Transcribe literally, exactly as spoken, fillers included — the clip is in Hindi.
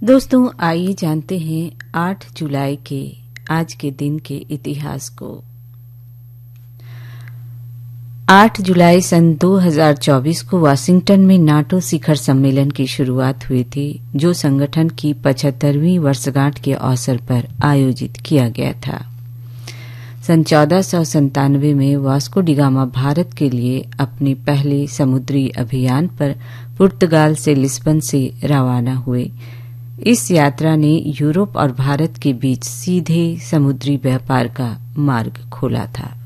दोस्तों, आइए जानते हैं आठ जुलाई के आज के दिन के इतिहास को। आठ जुलाई सन दो हज़ार चौबीस को वाशिंगटन में नाटो शिखर सम्मेलन की शुरुआत हुई थी, जो संगठन की पचहत्तरवीं वर्षगांठ के अवसर पर आयोजित किया गया था। सन चौदह सौ संतानवे में वास्को डी गामा भारत के लिए अपने पहले समुद्री अभियान पर पुर्तगाल से लिस्बन से रवाना हुए। इस यात्रा ने यूरोप और भारत के बीच सीधे समुद्री व्यापार का मार्ग खोला था।